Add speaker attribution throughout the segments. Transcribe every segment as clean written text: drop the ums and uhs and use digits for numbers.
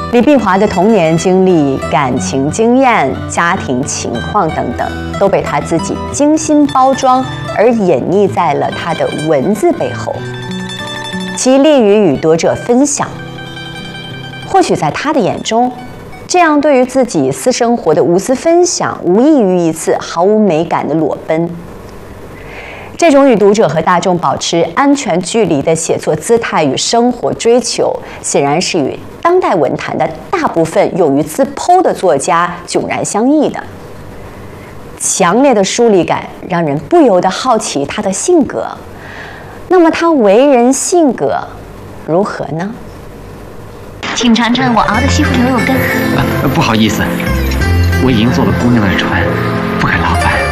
Speaker 1: 李碧华的童年经历、感情经验、家庭情况等等，都被他自己精心包装而隐匿在了他的文字背后，其利于与读者分享。或许在他的眼中，这样对于自己私生活的无私分享，无异于一次毫无美感的裸奔。这种与读者和大众保持安全距离的写作姿态与生活追求，显然是与当代文坛的大部分勇于自剖的作家迥然相异的。强烈的疏离感让人不由得好奇他的性格。那么他为人性格如何呢？
Speaker 2: 请尝尝我熬的西湖牛肉羹。
Speaker 3: 不好意思，我已经坐了姑娘的船，不敢劳烦。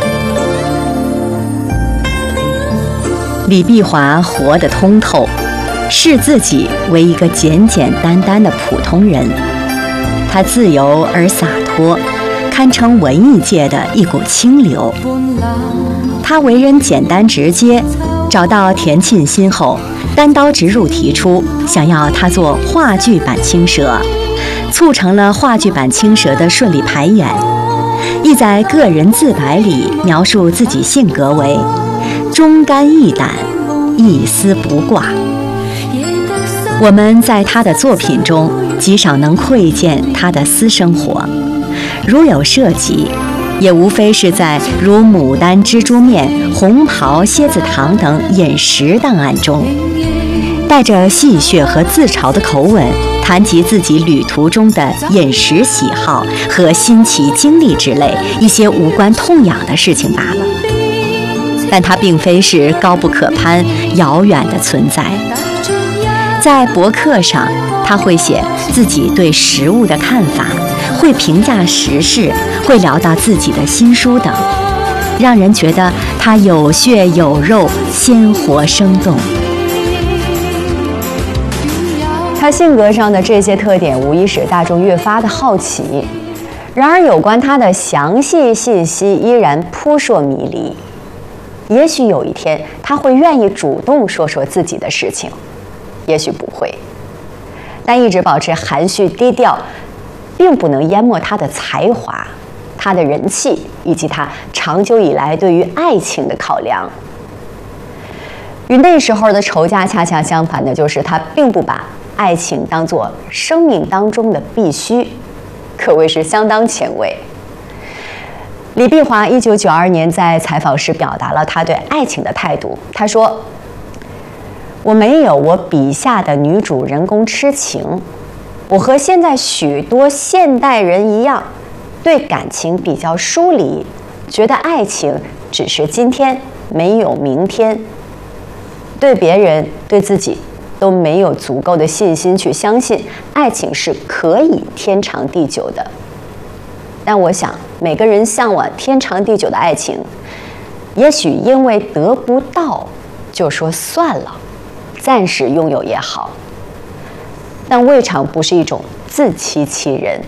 Speaker 1: 李碧华活得通透，视自己为一个简简单单的普通人。他自由而洒脱，堪称文艺界的一股清流。他为人简单直接，找到田沁鑫后，单刀直入提出想要他做话剧版青蛇，促成了话剧版青蛇的顺利排演。亦在个人自白里描述自己性格为忠肝义胆，一丝不挂。我们在他的作品中极少能窥见他的私生活，如有涉及，也无非是在如牡丹蜘蛛面、红袍蝎子堂等饮食档案中，带着戏谑和自嘲的口吻谈及自己旅途中的饮食喜好和新奇经历之类一些无关痛痒的事情罢了。但它并非是高不可攀、遥远的存在。在博客上，他会写自己对食物的看法，会评价时事，会聊到自己的新书等，让人觉得他有血有肉，鲜活生动。他性格上的这些特点，无疑使大众越发的好奇。然而，有关他的详细信息依然扑朔迷离。也许有一天，他会愿意主动说说自己的事情，也许不会。但一直保持含蓄低调，并不能淹没他的才华、他的人气，以及他长久以来对于爱情的考量。与那时候的仇家恰恰相反的就是，他并不把爱情当作生命当中的必须，可谓是相当前卫。李碧华1992年在采访时表达了他对爱情的态度。他说：“我没有我笔下的女主人公痴情，我和现在许多现代人一样，对感情比较疏离，觉得爱情只是今天，没有明天。对别人、对自己都没有足够的信心去相信爱情是可以天长地久的。但我想，每个人向往天长地久的爱情，也许因为得不到，就说算了，暂时拥有也好，但未尝不是一种自欺欺人。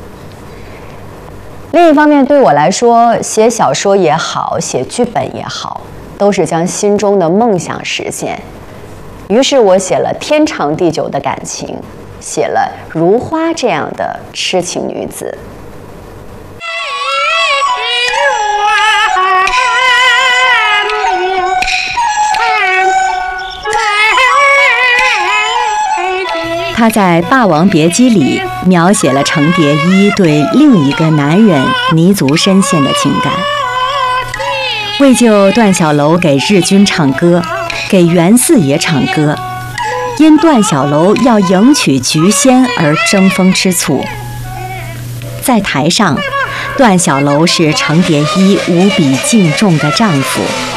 Speaker 1: 另一方面，对我来说，写小说也好，写剧本也好，都是将心中的梦想实现。于是我写了天长地久的感情，写了如花这样的痴情女子。他在《霸王别姬》里描写了程蝶衣对另一个男人泥足深陷的情感。为救段小楼给日军唱歌，给袁四爷唱歌，因段小楼要迎娶菊仙而争风吃醋。在台上，段小楼是程蝶衣无比敬重的丈夫，